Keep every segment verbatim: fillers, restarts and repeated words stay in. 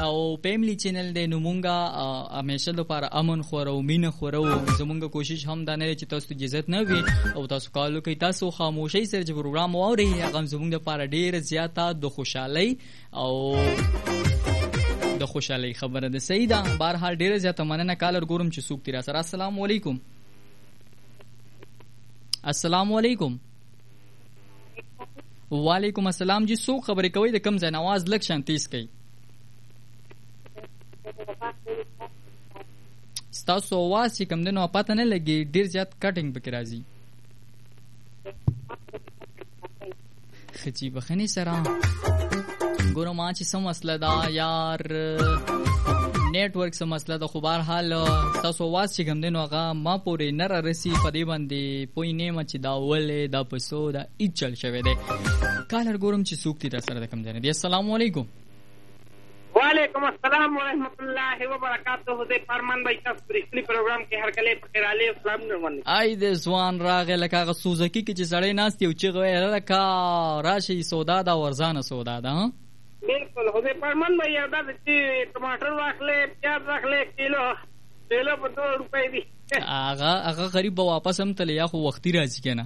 او فیملی چینل دی نو مونږه همیشه لپاره امن خورو مینه خورو زمونږ کوشش هم دا نه چې تاسو ته اجازه نه وي او تاسو کالو کوي تاسو خاموشي سره چې پروګرام واوري هغه زمونږ لپاره ډیر زیاته د خوشحالي او د خوشحالي خبره ده. صحیح ده. بهر حال ډیر زیاته مننه کالر ګورم چې سوق تیرا سره. السلام علیکم. السلام علیکم. وعلیکم السلام جی. سوق خبرې کوي د کم ځای نواز لک شان تیز کوي ستاسو आवाज چې کم دنو پته نه لګي ډیر زیات کټینګ پکې راځي. خچی بخنی سره ګورم ما چې سم مسله دا یار نیټورک سم مسله دا. خو بهر حال تاسو आवाज چې کم دنو هغه ما پورې نه را رسی په دې باندې پوی نه چې دا ولې دا پسو دا ایچل شوی دی. کالر ګورم چې سوق تیر سره د کم ځای دی. السلام علیکم. وعلیکم السلام ورحمۃ اللہ وبرکاتہ. دې فرمان بھائی تاسو پرېخلي پروګرام کې هر کله په خیر علي اسلام نومن آی دې ځوان راغې لکه غ سوزکی کې چې سړی ناست یو چې غوې لکه راشي سودا دا ورزانه سودا ده. بالکل هو دې فرمان بھائی دا چې ټماټر واخلې پیاز واخلې کیلو کیلو په دو روپۍ دی. هغه هغه غریب به واپس هم تل یا خو وختي راځي کنه.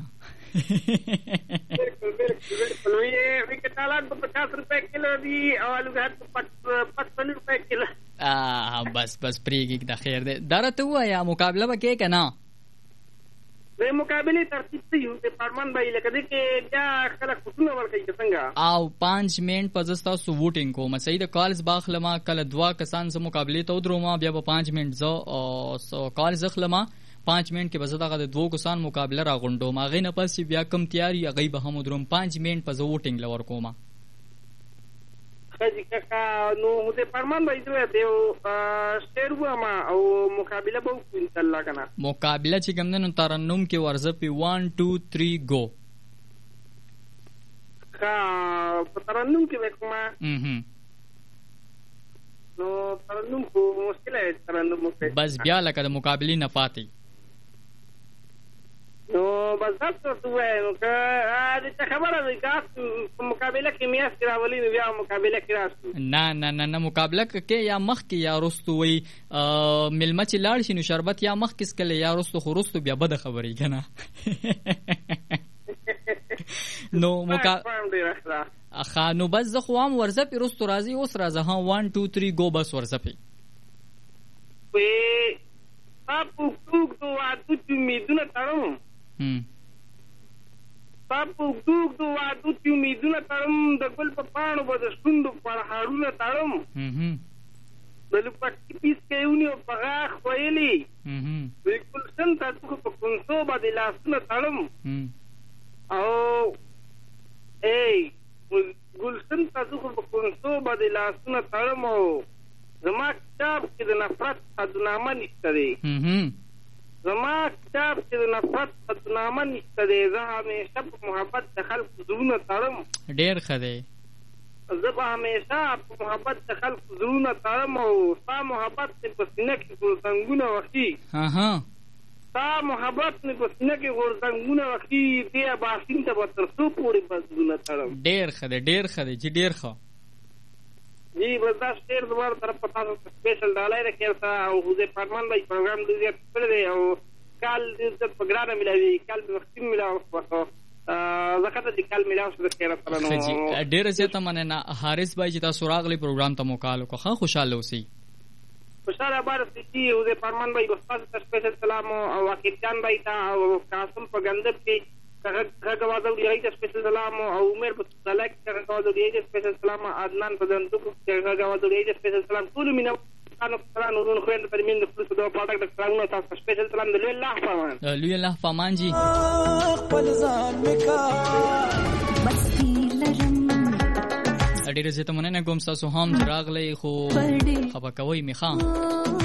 بالکل بالکل بالکل وی وی کتالان په پچاس روپے کیلو دی او آلو گھر په پچپن روپے کیلو. اه بس بس پریږي د خیر دی. درته وایا مقابله وکې کنه د مقابله ترتیب څه یو د فرمان بھائی لکه دې کې بیا خلک کوڅونه ورکړي څنګه او پانچ منټ په زستا سو ووټینګ کوم. صحیح د کالز باخلما کله دوا کسان سره مقابله ته دروما بیا په پانچ منټ زو او سو کالز خلما پانچ منټ کې بس دغه د دوه کسان مقابله را غونډو ما غي نه پس بیا کم تیاری غي به هم دروم پانچ منټ په زو ووټینګ لور کوما. خځې کاکا نو مته فرمان بھائی ته دیو شیرو ما او مقابله به ان شاء الله کنه مقابله چې کوم نن ترنم کې ورزه پی one two three go کا ترنم کې وکما هم نو ترنم کو مشکل ہے ترنم کې بس بیا لکه د مقابله نه پاتې نو بس تاسو ته نو که دا خبره ده چې مقابله کې میاس راولي بیا مقابله کې راځي نه نه نه نه مقابله کې یا مخ کې یا رستو وي ملمه چې لاړ شي نو شربت یا مخ کې سکله یا رستو خو رستو بیا بده خبري کنه. نو مقابله اخا نو بس زه خو هم ورزه پی رستو راځي اوس راځه ها one two three go بس ورزه پی وي تاسو ټوک دوه د امیدونه تړم هم تاسو ټوک دوه د امیدونه تړم د ګل په پاڼو به د شوندو پر هارونه تړم هم بل پټ پیس کېونی او په غاخ ویلي هم بالکل سم تاسو په کنسو باندې لاسونه تړم او ای ګلسن تاسو په کنسو باندې لاسونه تړم او زما کتاب کې د نفرت حدنامه نشته دی زما کتاب کې د نفرت حدنامه نشته دی. زه همیشه په محبت د خلکو زړونه تړم. ډېر ښه دی. زه به همیشه په محبت د خلکو زړونه تړم او ستا محبت مې په سینه کې غورځنګونه وښي ستا محبت مې په سینه کې غورځنګونه وښي دې اباسین ته به تر څو پورې به زړونه تړم. ډېر ښه دی ډېر ښه دی چې ډېر ښه جی بس دا شیر دوباره طرف په تاسو سپیشل ډالای راکړ تا او دې فرمان بھائی پروګرام دې زیات کړی دی او کال دې په ګرانه ملایوي کال به وخت ملاو وکړو زکه دې کال ملاو شو د خیر سره نو ډېر زیاته مننه حارث بھائی چې تاسو راغلی پروګرام ته موکال وکړه خوشاله اوسئ. خوشاله بار سي او دې فرمان بھائی بس تاسو سپیشل سلام او واقع جان بھائی تا او قاسم په ګندب کې هغه وازو دی ایت سپیشل سلام او عمر په سلاک هغه وازو دی ایت سپیشل سلام عدنان په دندو کې هغه وازو دی ایت سپیشل سلام ټول مینه انو سلام نورون خو اند پرمین د فلوس د پروډکټ د سلام نو تاسو سپیشل سلام د الله پامان لوی الله پامان جی خپل ځان میکا مستی لرم اډیره زه ته مننه کوم تاسو هم راغلی خو خبر کوي میخان